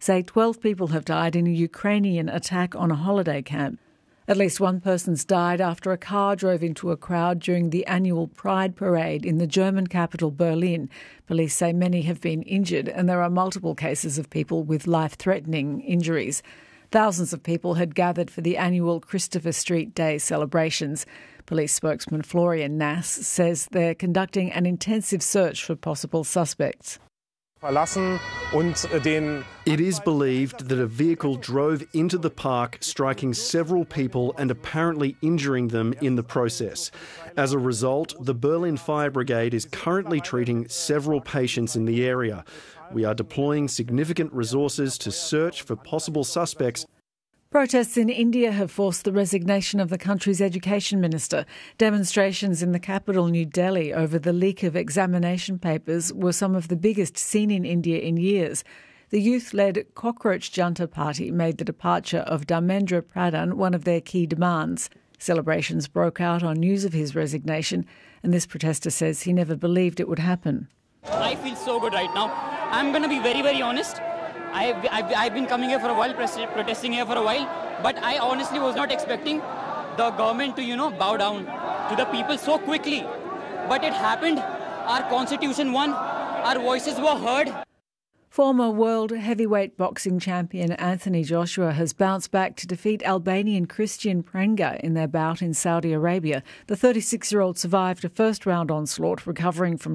say 12 people have died in a Ukrainian attack on a holiday camp. At least one person's died after a car drove into a crowd during the annual Pride Parade in the German capital Berlin. Police say many have been injured and there are multiple cases of people with life-threatening injuries. Thousands of people had gathered for the annual Christopher Street Day celebrations. Police spokesman Florian Nass says they're conducting an intensive search for possible suspects. It is believed that a vehicle drove into the park, striking several people and apparently injuring them in the process. As a result, the Berlin Fire Brigade is currently treating several patients in the area. We are deploying significant resources to search for possible suspects. Protests in India have forced the resignation of the country's education minister. Demonstrations in the capital, New Delhi, over the leak of examination papers were some of the biggest seen in India in years. The youth-led Cockroach Junta Party made the departure of Dharmendra Pradhan one of their key demands. Celebrations broke out on news of his resignation, and this protester says he never believed it would happen. I feel so good right now. I'm going to be very, very honest. I've been coming here for a while, protesting here for a while, but I honestly was not expecting the government to, bow down to the people so quickly. But it happened. Our constitution won. Our voices were heard. Former world heavyweight boxing champion Anthony Joshua has bounced back to defeat Albanian Christian Prenga in their bout in Saudi Arabia. The 36-year-old survived a first-round onslaught, recovering from